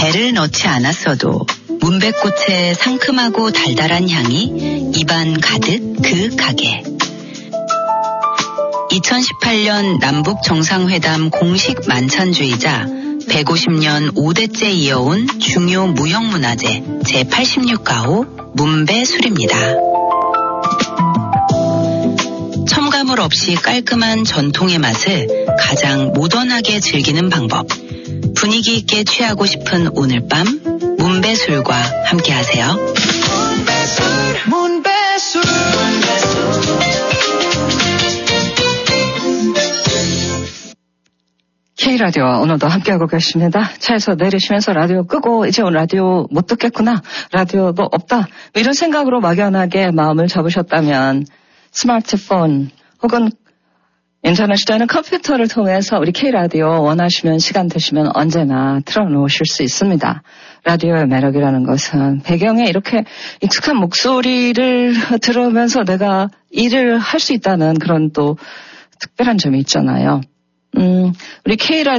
애를 넣지 않았어도 문백꽃의 상큼하고 달달한 향이 입안 가득 그 가게. 2018년 남북 정상회담 공식 만찬주의자 150년 5대째 이어온 중요 무형문화재 제86가호 문배술입니다. 첨가물 없이 깔끔한 전통의 맛을 가장 모던하게 즐기는 방법. 분위기 있게 취하고 싶은 오늘 밤 문배술과 함께하세요. 문배술. K라디오 오늘도 함께하고 계십니다. 차에서 내리시면서 라디오 끄고 이제 오늘 라디오 못 듣겠구나. 라디오도 없다. 이런 생각으로 막연하게 마음을 접으셨다면 스마트폰 혹은 인터넷 시대는 컴퓨터를 통해서 우리 K라디오 원하시면 시간 되시면 언제나 틀어놓으실 수 있습니다. 라디오의 매력이라는 것은 배경에 이렇게 익숙한 목소리를 들으면서 내가 일을 할 수 있다는 그런 또 특별한 점이 있잖아요. 우리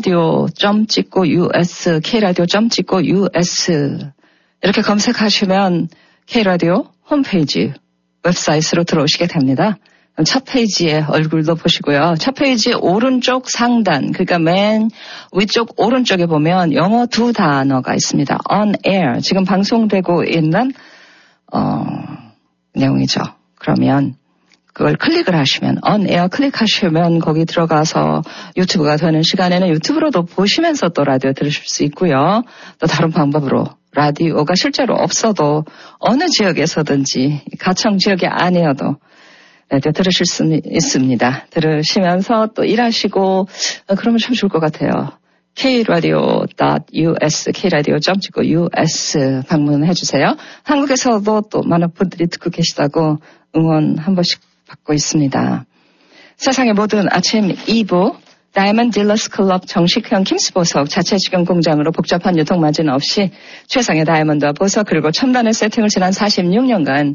K라디오.US, K라디오.US 이렇게 검색하시면 K라디오 홈페이지 웹사이트로 들어오시게 됩니다. 첫 페이지에 얼굴도 보시고요. 첫 페이지 오른쪽 상단, 그러니까 맨 위쪽 오른쪽에 보면 영어 두 단어가 있습니다. On air, 지금 방송되고 있는 내용이죠. 그러면 그걸 클릭을 하시면 on air 클릭하시면 거기 들어가서 유튜브가 되는 시간에는 유튜브로도 보시면서 또 라디오 들으실 수 있고요. 또 다른 방법으로 라디오가 실제로 없어도 어느 지역에서든지 가청 지역이 아니어도 라디오 들으실 수 있습니다. 들으시면서 또 일하시고 그러면 참 좋을 것 같아요. kradio.us, kradio.us 방문해 주세요. 한국에서도 또 많은 분들이 듣고 계시다고 응원 한 번씩 받고 있습니다. 세상의 모든 아침 2부 다이아몬드 딜러스 클럽 정식형 킴스 보석 자체 직영 공장으로 복잡한 유통 마진 없이 최상의 다이아몬드와 보석 그리고 첨단의 세팅을 지난 46년간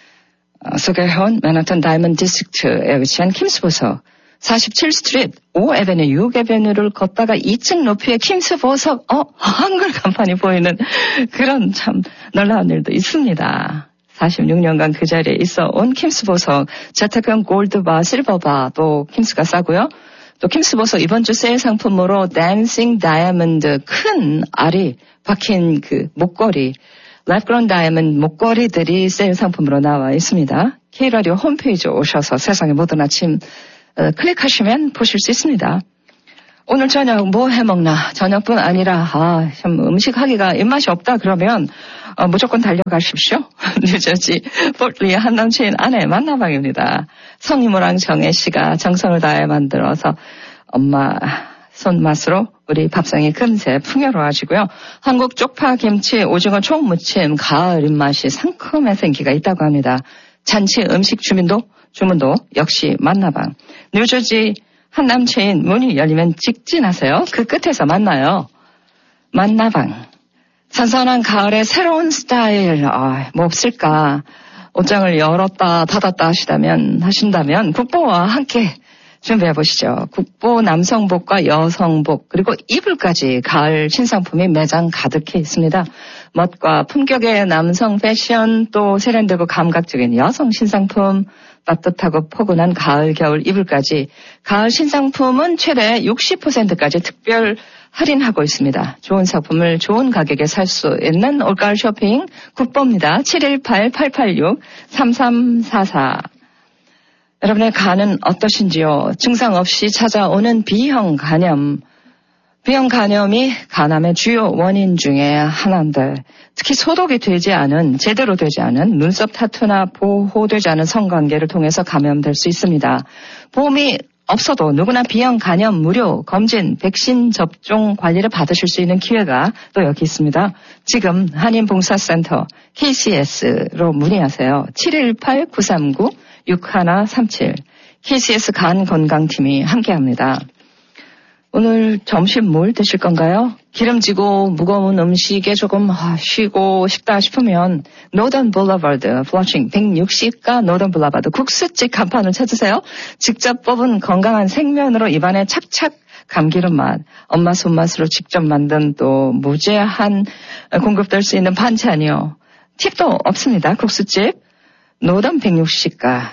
소개해온 맨하탄 다이아몬드 디스트릭트에 위치한 킴스 보석 47스트리트 5에베뉴 6에베뉴를 걷다가 2층 높이의 킴스 보석 한글 간판이 보이는 그런 참 놀라운 일도 있습니다. 46년간 그 자리에 있어 온 킴스 보석 재택형 골드바, 실버바 또 킴스가 싸고요. 또 킴스 보석 이번 주 세일 상품으로 댄싱 다이아몬드 큰 알이 박힌 그 목걸이 랩그런 다이아몬드 목걸이들이 세일 상품으로 나와 있습니다. K라디오 홈페이지에 오셔서 세상의 모든 아침 클릭하시면 보실 수 있습니다. 오늘 저녁 뭐 해먹나 저녁뿐 아니라 참 음식 하기가 입맛이 없다 그러면 무조건 달려가십시오. 뉴저지 포틀리의 한남체인 아내 만나방입니다. 성이모랑 정혜씨가 정성을 다해 만들어서 엄마 손맛으로 우리 밥상이 금세 풍요로워지고요. 한국 쪽파, 김치, 오징어 총무침, 가을 입맛이 상큼해서 인기가 있다고 합니다. 잔치 음식 주문도 역시 만나방. 뉴저지 한남체인 문이 열리면 직진하세요. 그 끝에서 만나요. 만나방. 선선한 가을의 새로운 스타일, 뭐 없을까. 옷장을 열었다 닫았다 하신다면 국보와 함께 준비해보시죠. 국보 남성복과 여성복 그리고 이불까지 가을 신상품이 매장 가득해 있습니다. 멋과 품격의 남성 패션 또 세련되고 감각적인 여성 신상품 따뜻하고 포근한 가을 겨울 이불까지 가을 신상품은 최대 60%까지 특별 할인하고 있습니다. 좋은 상품을 좋은 가격에 살 수 있는 올가을 쇼핑 국보입니다. 718-886-3344 여러분의 간은 어떠신지요? 증상 없이 찾아오는 B형 간염. B형 간염이 간암의 주요 원인 중에 하나인데 특히 소독이 되지 않은 제대로 되지 않은 눈썹 타투나 보호되지 않은 성관계를 통해서 감염될 수 있습니다. 보험이 없어도 누구나 B형 간염 무료 검진, 백신 접종 관리를 받으실 수 있는 기회가 또 여기 있습니다. 지금 한인봉사센터 KCS로 문의하세요. 718-939-6137 KCS 간건강팀이 함께합니다. 오늘 점심 뭘 드실 건가요? 기름지고 무거운 음식에 조금 쉬고 싶다 싶으면 노던 블러버드 플러싱 160가 노던 블러버드 국수집 간판을 찾으세요. 직접 뽑은 건강한 생면으로 입안에 착착 감기름 맛, 엄마 손맛으로 직접 만든 또 무제한 공급될 수 있는 반찬이요. 팁도 없습니다. 국수집 노담 160가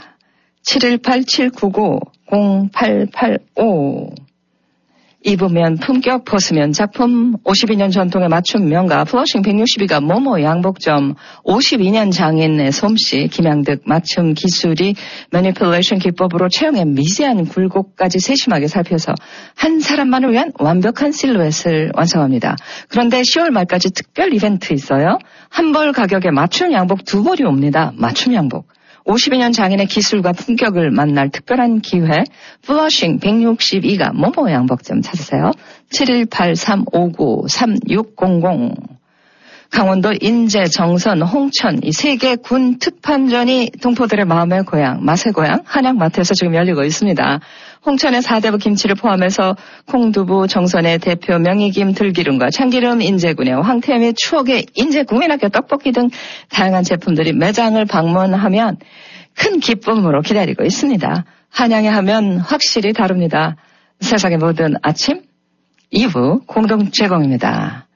718-799-0885 입으면 품격, 벗으면 작품, 52년 전통의 맞춤 명가, 플러싱 162가 모모 양복점, 52년 장인의 솜씨, 김양득 맞춤 기술이 매니플레이션 기법으로 체형의 미세한 굴곡까지 세심하게 살펴서 한 사람만을 위한 완벽한 실루엣을 완성합니다. 그런데 10월 말까지 특별 이벤트 있어요. 한 벌 가격에 맞춤 양복 2벌이 옵니다. 맞춤 양복. 52년 장인의 기술과 품격을 만날 특별한 기회, 플러싱 162가 모모 양복점 찾으세요. 7183593600 강원도 인제, 정선, 홍천 이 세 개 군 특판전이 동포들의 마음의 고향, 맛의 고향 한양마트에서 지금 열리고 있습니다. 홍천의 4대부 김치를 포함해서 콩두부, 정선의 대표 명이김, 들기름과 참기름, 인제군의 황태 및 추억의 인제 국민학교 떡볶이 등 다양한 제품들이 매장을 방문하면 큰 기쁨으로 기다리고 있습니다. 한양에 하면 확실히 다릅니다. 세상의 모든 아침 2부 공동 제공입니다.